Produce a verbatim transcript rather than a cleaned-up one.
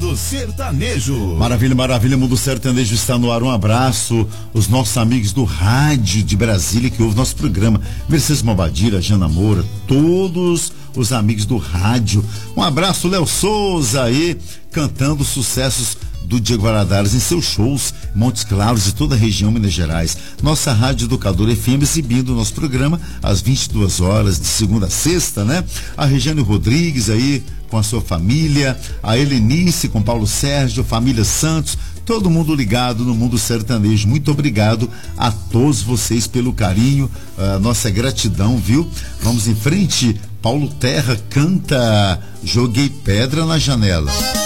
Mundo Sertanejo. Maravilha, maravilha, Mundo Sertanejo está no ar. Um abraço, os nossos amigos do rádio de Brasília que ouvem nosso programa. Mercedes Mobadira, Jana Moura, todos os amigos do rádio. Um abraço, Léo Souza aí, cantando sucessos do Diego Valadares em seus shows, Montes Claros e toda a região Minas Gerais. Nossa Rádio Educadora F M exibindo o nosso programa às vinte e duas horas, de segunda a sexta, né? A Regiane Rodrigues aí com a sua família, a Helenice com Paulo Sérgio, família Santos, todo mundo ligado no Mundo Sertanejo. Muito obrigado a todos vocês pelo carinho, a nossa gratidão, viu? Vamos em frente. Paulo Terra canta Joguei Pedra na Janela.